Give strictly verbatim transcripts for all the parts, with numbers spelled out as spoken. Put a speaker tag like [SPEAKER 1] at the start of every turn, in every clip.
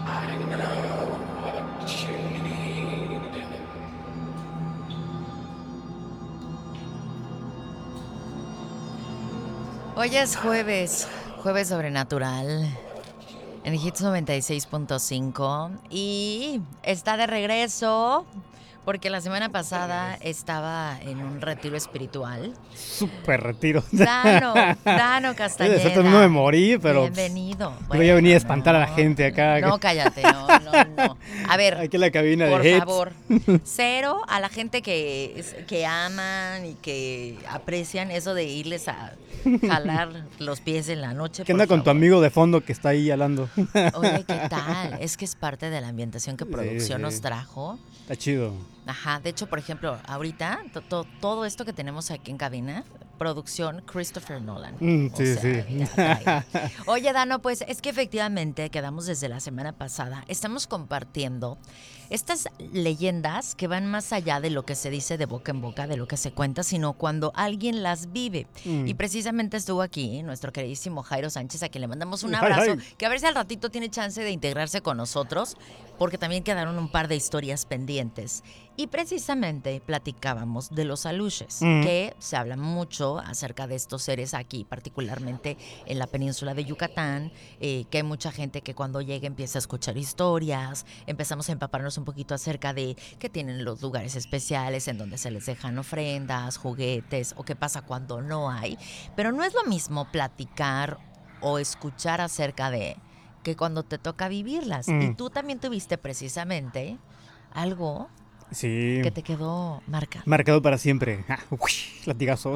[SPEAKER 1] Hoy es jueves, jueves sobrenatural, en Hits noventa y seis punto cinco y está de regreso porque la semana pasada estaba en un retiro espiritual.
[SPEAKER 2] Súper retiro.
[SPEAKER 1] Dano, Dano
[SPEAKER 2] Ese
[SPEAKER 1] Castañeda.
[SPEAKER 2] no me morí, pero
[SPEAKER 1] Bienvenido.
[SPEAKER 2] yo
[SPEAKER 1] Bueno,
[SPEAKER 2] ya venía a espantar
[SPEAKER 1] no,
[SPEAKER 2] a la gente acá.
[SPEAKER 1] No, cállate, no, no, no. A ver,
[SPEAKER 2] aquí en la cabina
[SPEAKER 1] por
[SPEAKER 2] de Hits.
[SPEAKER 1] favor, cero a la gente que, que aman y que aprecian eso de irles a jalar los pies en la noche.
[SPEAKER 2] ¿Qué
[SPEAKER 1] por
[SPEAKER 2] anda con tu
[SPEAKER 1] favor.
[SPEAKER 2] amigo de fondo que está ahí hablando?
[SPEAKER 1] Oye, ¿qué tal? Es que es parte de la ambientación que
[SPEAKER 2] Sí,
[SPEAKER 1] producción
[SPEAKER 2] sí.
[SPEAKER 1] nos trajo.
[SPEAKER 2] Está chido.
[SPEAKER 1] Ajá, de hecho, por ejemplo, ahorita, to- to- todo esto que tenemos aquí en cabina, producción Christopher Nolan.
[SPEAKER 2] Mm,
[SPEAKER 1] O
[SPEAKER 2] sí,
[SPEAKER 1] sea,
[SPEAKER 2] sí.
[SPEAKER 1] ya trae. Oye, Dano, pues es que efectivamente quedamos desde la semana pasada. Estamos compartiendo estas leyendas que van más allá de lo que se dice de boca en boca, de lo que se cuenta, sino cuando alguien las vive.
[SPEAKER 2] Mm.
[SPEAKER 1] Y precisamente estuvo aquí nuestro queridísimo Jairo Sánchez, a quien le mandamos un
[SPEAKER 2] Ay,
[SPEAKER 1] abrazo,
[SPEAKER 2] ay.
[SPEAKER 1] que a ver si al ratito tiene chance de integrarse con nosotros, porque también quedaron un par de historias pendientes. Y precisamente platicábamos de los aluches,
[SPEAKER 2] Mm.
[SPEAKER 1] que se habla mucho acerca de estos seres aquí, particularmente en la península de Yucatán, eh, que hay mucha gente que cuando llega empieza a escuchar historias, empezamos a empaparnos un poquito acerca de que tienen los lugares especiales en donde se les dejan ofrendas, juguetes, o qué pasa cuando no hay. Pero no es lo mismo platicar o escuchar acerca de que cuando te toca vivirlas.
[SPEAKER 2] Mm.
[SPEAKER 1] Y tú también tuviste precisamente algo
[SPEAKER 2] Sí.
[SPEAKER 1] que te quedó marcado.
[SPEAKER 2] Marcado para siempre. Ah, uy, latigazo.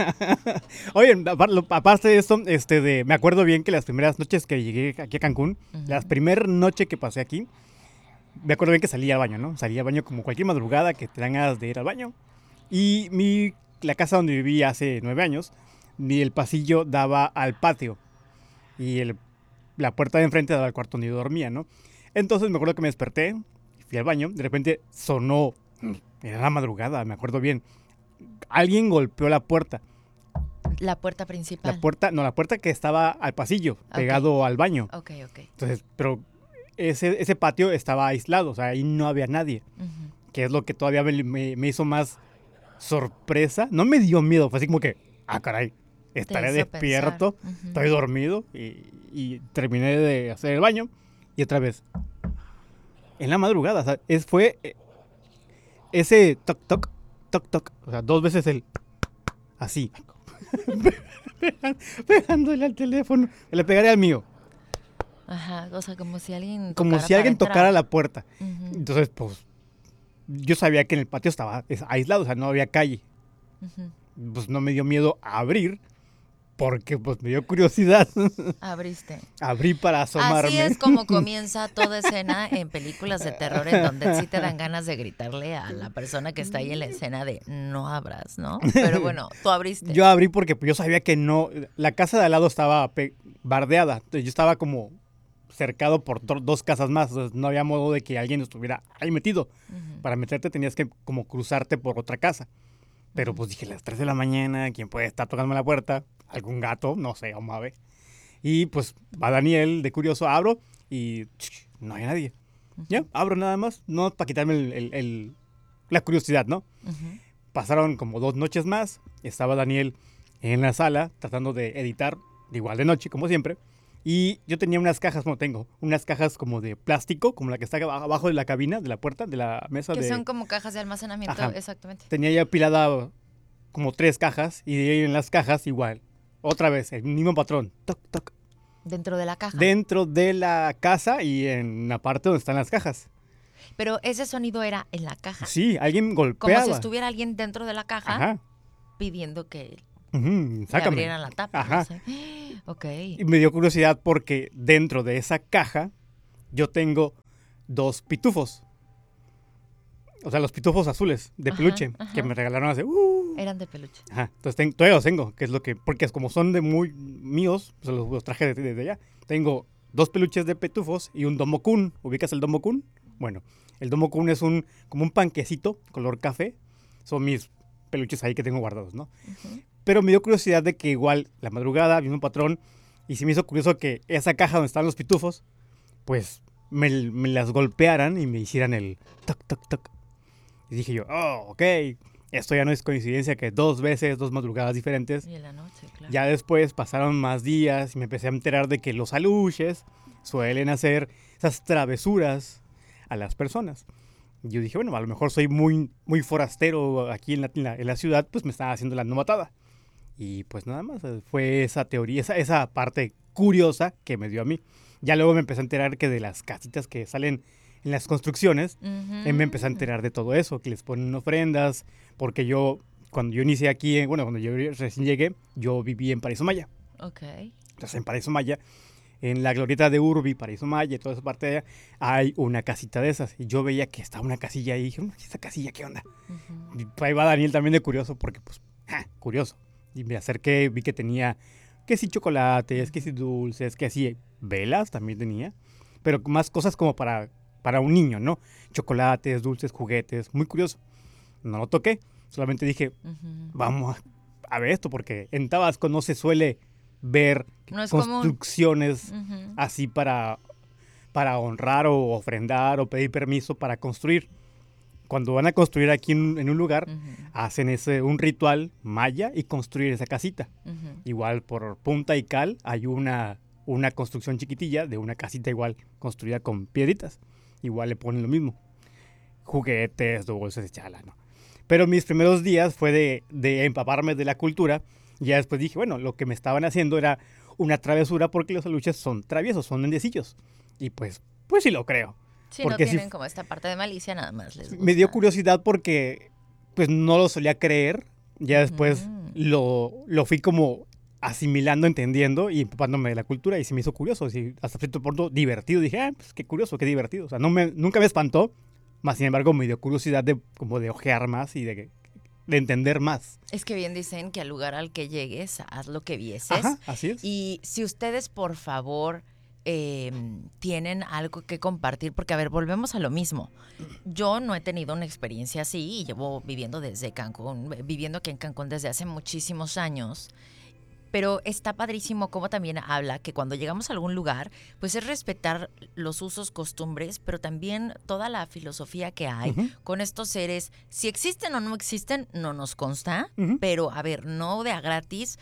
[SPEAKER 2] Oye, apar- lo- aparte de esto, este de, me acuerdo bien que las primeras noches que llegué aquí a Cancún,
[SPEAKER 1] Ujú.
[SPEAKER 2] la primera noche que pasé aquí, me acuerdo bien que salía al baño, ¿no? Salía al baño como cualquier madrugada que te dan ganas de ir al baño. Y mi, la casa donde viví hace nueve años, ni el pasillo daba al patio. Y el, la puerta de enfrente daba al cuarto donde yo dormía, ¿no? Entonces me acuerdo que me desperté, fui al baño, de repente sonó, era la madrugada, me acuerdo bien. Alguien golpeó la puerta.
[SPEAKER 1] La puerta principal.
[SPEAKER 2] La puerta, no, la puerta que estaba al pasillo, pegado al baño.
[SPEAKER 1] Ok, ok.
[SPEAKER 2] Entonces, pero ese, ese patio estaba aislado, o sea, ahí no había nadie.
[SPEAKER 1] Ujú.
[SPEAKER 2] Que es lo que todavía me, me- me hizo más sorpresa. No me dio miedo, fue así como que, ah, caray, estaré
[SPEAKER 1] hizo
[SPEAKER 2] despierto,
[SPEAKER 1] pensar. Ujú.
[SPEAKER 2] estoy dormido. Y, y terminé de hacer el baño y otra vez. En la madrugada, o sea, es, fue eh, ese toc, toc, toc, toc. O sea, dos veces el así. Pegándole al teléfono. Le pegaré al mío.
[SPEAKER 1] Ajá, o sea, como si alguien
[SPEAKER 2] Como
[SPEAKER 1] tocara
[SPEAKER 2] si alguien
[SPEAKER 1] para
[SPEAKER 2] tocara
[SPEAKER 1] entrar.
[SPEAKER 2] la puerta.
[SPEAKER 1] Ujú,
[SPEAKER 2] Entonces, pues, yo sabía que en el patio estaba es- aislado, o sea, no había calle.
[SPEAKER 1] ujú.
[SPEAKER 2] Pues no me dio miedo a abrir, porque pues me dio curiosidad.
[SPEAKER 1] Abriste.
[SPEAKER 2] Abrí para asomarme.
[SPEAKER 1] Así es como comienza toda escena en películas de terror en donde sí te dan ganas de gritarle a la persona que está ahí en la escena de no abras, ¿no? Pero bueno, tú abriste.
[SPEAKER 2] Yo abrí porque pues, yo sabía que no. La casa de al lado estaba pe- bardeada. Entonces yo estaba como cercado por do- dos casas más. Entonces no había modo de que alguien estuviera ahí metido.
[SPEAKER 1] Ujú.
[SPEAKER 2] Para meterte tenías que como cruzarte por otra casa. Pero pues dije, las tres de la mañana, ¿quién puede estar tocando la puerta? Algún gato, no sé, un ave. Y pues va Daniel de curioso, abro y ch, no hay nadie. Ya, abro nada más, no para quitarme el- el- el- la curiosidad, ¿no?
[SPEAKER 1] Ujú.
[SPEAKER 2] Pasaron como dos noches más, estaba Daniel en la sala tratando de editar, igual de noche, como siempre. Y yo tenía unas cajas, bueno, tengo unas cajas como de plástico, como la que está aba- abajo de la cabina, de la puerta, de la mesa
[SPEAKER 1] Que
[SPEAKER 2] de...
[SPEAKER 1] son como cajas de almacenamiento,
[SPEAKER 2] Ajá.
[SPEAKER 1] exactamente.
[SPEAKER 2] Tenía ya apilada como tres cajas y de ahí en las cajas igual. Otra vez, el mismo patrón. Toc, toc.
[SPEAKER 1] Dentro de la caja.
[SPEAKER 2] Dentro de la casa y en la parte donde están las cajas.
[SPEAKER 1] Pero ese sonido era en la caja.
[SPEAKER 2] Sí, alguien
[SPEAKER 1] Como
[SPEAKER 2] golpeaba.
[SPEAKER 1] si estuviera alguien dentro de la caja
[SPEAKER 2] Ajá.
[SPEAKER 1] pidiendo que
[SPEAKER 2] Ujú,
[SPEAKER 1] le
[SPEAKER 2] sácame.
[SPEAKER 1] abrieran la tapa.
[SPEAKER 2] Ajá.
[SPEAKER 1] No sé. Ok.
[SPEAKER 2] Y me dio curiosidad porque dentro de esa caja yo tengo dos pitufos. O sea, los pitufos azules de
[SPEAKER 1] Ajá,
[SPEAKER 2] peluche
[SPEAKER 1] ajá.
[SPEAKER 2] que me regalaron hace... Uh,
[SPEAKER 1] Eran de peluche.
[SPEAKER 2] Ajá, entonces ten- todavía los tengo, que es lo que, porque es como son de muy míos, pues los, los traje desde de allá. Tengo dos peluches de pitufos y un Domokun. ¿Ubicas el Domokun? Bueno, el Domokun es un, como un panquecito color café. Son mis peluches ahí que tengo guardados, ¿no?
[SPEAKER 1] Ujú.
[SPEAKER 2] Pero me dio curiosidad de que igual la madrugada, mismo patrón, y se me hizo curioso que esa caja donde están los pitufos, pues me, me las golpearan y me hicieran el toc, toc, toc. Y dije yo, oh, ok, esto ya no es coincidencia que dos veces, dos madrugadas diferentes.
[SPEAKER 1] Y en la noche, claro.
[SPEAKER 2] Ya después pasaron más días y me empecé a enterar de que los aluches suelen hacer esas travesuras a las personas. Y yo dije, bueno, a lo mejor soy muy, muy forastero aquí en la, en la, en la ciudad, pues me estaba haciendo la novatada. Y pues nada más, fue esa teoría, esa, esa parte curiosa que me dio a mí. Ya luego me empecé a enterar que de las casitas que salen en las construcciones, uh-huh. me empecé a enterar de todo eso, que les ponen ofrendas, porque yo, cuando yo inicié aquí, bueno, cuando yo recién llegué, yo viví en Paraíso Maya.
[SPEAKER 1] Ok.
[SPEAKER 2] Entonces en Paraíso Maya, en la glorieta de Urbi, Paraíso Maya y toda esa parte de allá, hay una casita de esas. Y yo veía que estaba una casilla ahí, y dije, ¿esta casilla qué onda? Uh-huh. Y ahí va Daniel también de curioso, porque pues, ja, curioso. Y me acerqué, vi que tenía, que sí chocolates, que sí dulces, que sí velas también tenía, pero más cosas como para, para un niño, ¿no? Chocolates, dulces, juguetes, muy curioso. No lo toqué, solamente dije, uh-huh. vamos a ver esto, porque en Tabasco no se suele ver no es construcciones uh-huh. así para, para honrar o ofrendar o pedir permiso para construir. Cuando van a construir aquí en, en un lugar, uh-huh. hacen ese, un ritual maya y construir esa casita. Uh-huh. Igual por punta y cal hay una, una construcción chiquitilla de una casita igual construida con piedritas. Igual le ponen lo mismo. Juguetes, dulces, chala, ¿no? Pero mis primeros días fue de, de empaparme de la cultura. Y ya después dije, bueno, lo que me estaban haciendo era una travesura porque los aluches son traviesos, son mendecillos. Y pues, pues sí lo creo.
[SPEAKER 1] Sí, porque no tienen si, como esta parte de malicia, nada más les gusta.
[SPEAKER 2] Me dio curiosidad porque pues no lo solía creer. Ya después mm. lo, lo fui como asimilando, entendiendo y empapándome de la cultura y se me hizo curioso. Y hasta cierto punto divertido. Dije, ah, pues qué curioso, qué divertido. O sea, no me, nunca me espantó, más sin embargo me dio curiosidad de, como de ojear más y de, de entender más.
[SPEAKER 1] Es que bien dicen que al lugar al que llegues, haz lo que vieses.
[SPEAKER 2] Ajá, así es.
[SPEAKER 1] Y si ustedes, por favor... Eh, tienen algo que compartir, porque a ver, volvemos a lo mismo. Yo no he tenido una experiencia así y llevo viviendo desde Cancún, viviendo aquí en Cancún desde hace muchísimos años, pero está padrísimo como también habla que cuando llegamos a algún lugar, pues es respetar los usos, costumbres, pero también toda la filosofía que hay uh-huh. con estos seres. Si existen o no existen, no nos consta, uh-huh. pero a ver, no de a gratis.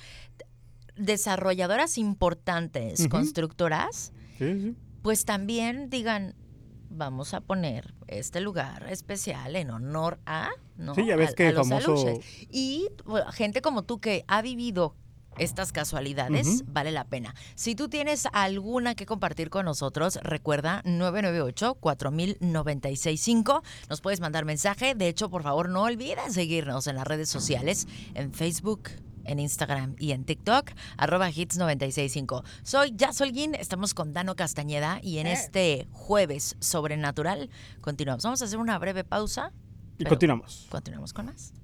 [SPEAKER 1] Desarrolladoras importantes, uh-huh. constructoras,
[SPEAKER 2] sí, sí.
[SPEAKER 1] pues también digan, vamos a poner este lugar especial en honor a, ¿no?
[SPEAKER 2] Sí, ya ves
[SPEAKER 1] a,
[SPEAKER 2] que
[SPEAKER 1] a los
[SPEAKER 2] famoso...
[SPEAKER 1] aluches. Y bueno, gente como tú que ha vivido estas casualidades, uh-huh. vale la pena. Si tú tienes alguna que compartir con nosotros, recuerda nueve nueve ocho, cuatro mil noventa y seis cinco. Nos puedes mandar mensaje. De hecho, por favor, no olviden seguirnos en las redes sociales, en Facebook, en Instagram y en TikTok, arroba hits noventa y seis cinco. Soy Jazz Holguín, estamos con Dano Castañeda y en este jueves sobrenatural continuamos. Vamos a hacer una breve pausa.
[SPEAKER 2] Y continuamos.
[SPEAKER 1] Continuamos con más.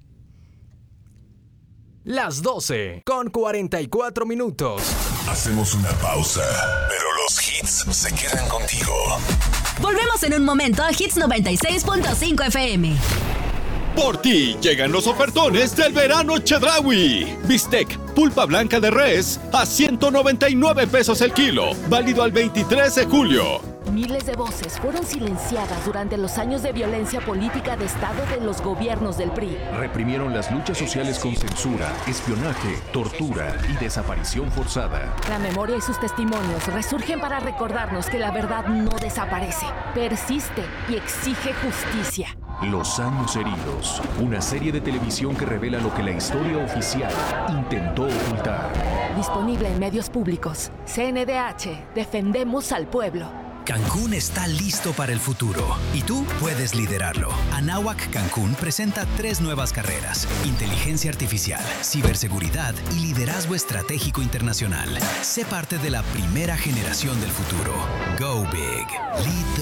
[SPEAKER 3] Las doce con cuarenta y cuatro minutos.
[SPEAKER 4] Hacemos una pausa, pero los hits se quedan contigo.
[SPEAKER 5] Volvemos en un momento a Hits noventa y seis punto cinco F M.
[SPEAKER 6] Por ti llegan los ofertones del verano Chedraui. Bistec, pulpa blanca de res a ciento noventa y nueve pesos el kilo. Válido al veintitrés de julio.
[SPEAKER 7] Miles de voces fueron silenciadas durante los años de violencia política de Estado de los gobiernos del P R I.
[SPEAKER 8] Reprimieron las luchas sociales con censura, espionaje, tortura y desaparición forzada.
[SPEAKER 7] La memoria y sus testimonios resurgen para recordarnos que la verdad no desaparece, persiste y exige justicia.
[SPEAKER 8] Los años heridos, una serie de televisión que revela lo que la historia oficial intentó ocultar.
[SPEAKER 7] Disponible en medios públicos. C N D H, defendemos al pueblo.
[SPEAKER 9] Cancún está listo para el futuro y tú puedes liderarlo. Anáhuac Cancún presenta tres nuevas carreras: inteligencia artificial, ciberseguridad y liderazgo estratégico internacional. Sé parte de la primera generación del futuro. Go Big. Lead the